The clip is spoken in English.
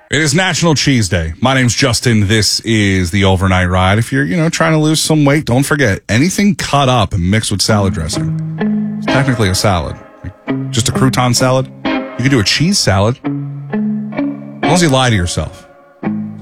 It is National Cheese Day. My name's Justin. This is the Overnight Ride. If you're, trying to lose some weight, don't forget, anything cut up and mixed with salad dressing. It's technically a salad. Just a crouton salad. You could do a cheese salad. As long as you lie to yourself.